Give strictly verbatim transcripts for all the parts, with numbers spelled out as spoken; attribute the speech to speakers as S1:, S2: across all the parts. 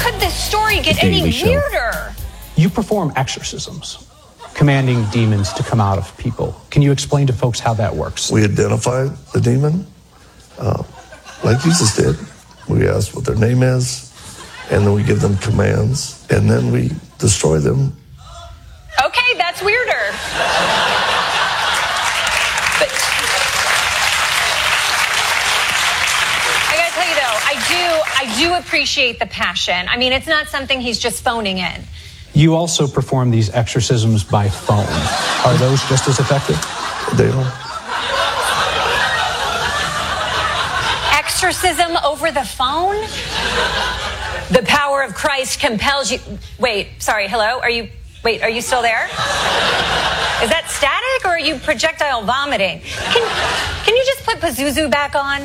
S1: could this story get any weirder?
S2: You perform exorcisms, commanding demons to come out of people. Can you explain to folks how that works?
S3: We identify the demon, uh, like Jesus did. We ask what their name is, and then we give them commands, and then we destroy them.
S1: Okay, that's weirder. But I gotta tell you though, I do, I do appreciate the passion. I mean, it's not something he's just phoning in.
S2: You also perform these exorcisms by phone. Are those just as effective?
S3: They are.
S1: Exorcism over the phone? The power of Christ compels you. Wait, sorry, hello? Are you, wait, are you still there? Is that static or are you projectile vomiting? Can, can you just put Pazuzu back on?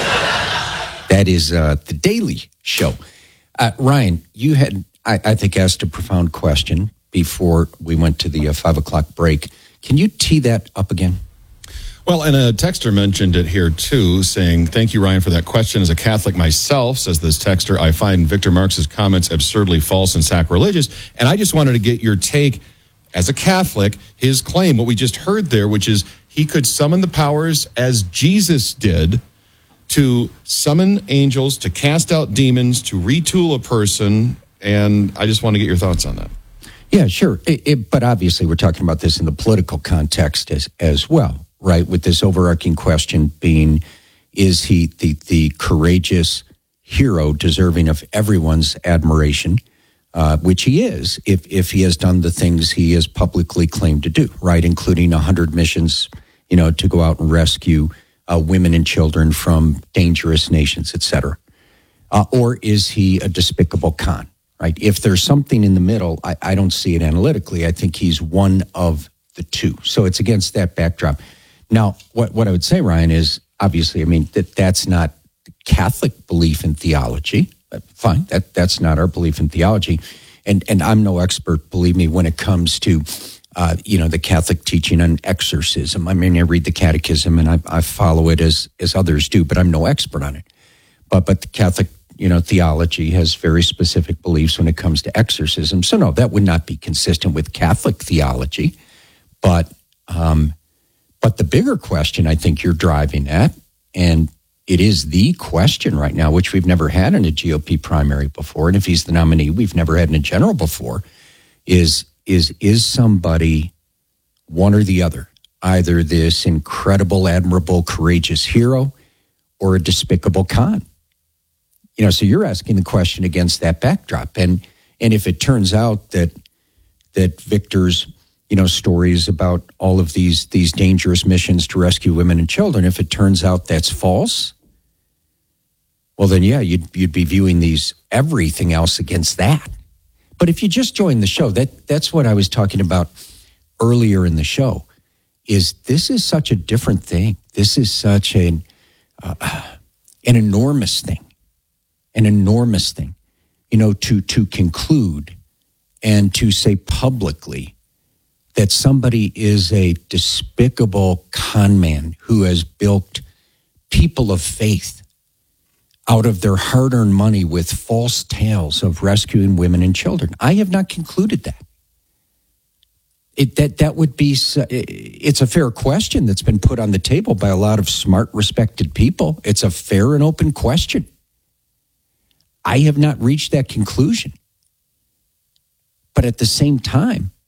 S4: That is uh, The Daily Show. Uh, Ryan, you had, I, I think, asked a profound question before we went to the uh, five o'clock break. Can you tee that up again?
S5: Well, and a texter mentioned it here, too, saying, thank you, Ryan, for that question. As a Catholic myself, says this texter, I find Victor Marx's comments absurdly false and sacrilegious. And I just wanted to get your take, as a Catholic, his claim, what we just heard there, which is he could summon the powers as Jesus did to summon angels, to cast out demons, to retool a person. And I just want to get your thoughts on that.
S4: Yeah, sure. It, it, but obviously, we're talking about this in the political context as, as well. Right, with this overarching question being, is he the, the courageous hero deserving of everyone's admiration, uh, which he is, if if he has done the things he has publicly claimed to do, right, including one hundred missions, you know, to go out and rescue uh, women and children from dangerous nations, et cetera. Uh, or is he a despicable con, right? If there's something in the middle, I, I don't see it analytically. I think he's one of the two. So it's against that backdrop. Now, what, what I would say, Ryan, is obviously, I mean, that that's not Catholic belief in theology. Fine, that that's not our belief in theology. And and I'm no expert, believe me, when it comes to, uh, you know, the Catholic teaching on exorcism. I mean, I read the catechism and I, I follow it as as others do, but I'm no expert on it. But but the Catholic, you know, theology has very specific beliefs when it comes to exorcism. So no, that would not be consistent with Catholic theology. But um But the bigger question I think you're driving at, and it is the question right now, which we've never had in a G O P primary before, and if he's the nominee, we've never had in a general before, is is is somebody one or the other, either this incredible, admirable, courageous hero or a despicable con? You know, so you're asking the question against that backdrop. And and if it turns out that that Victor's you know, stories about all of these these dangerous missions to rescue women and children, if it turns out that's false, well, then, yeah, you'd, you'd be viewing these everything else against that. But if you just joined the show, that that's what I was talking about earlier in the show, is this is such a different thing. This is such an, uh, an enormous thing, an enormous thing, you know, to to conclude and to say publicly that somebody is a despicable con man who has built people of faith out of their hard-earned money with false tales of rescuing women and children. I have not concluded that. It, that that would be, it's a fair question that's been put on the table by a lot of smart, respected people. It's a fair and open question. I have not reached that conclusion. But at the same time,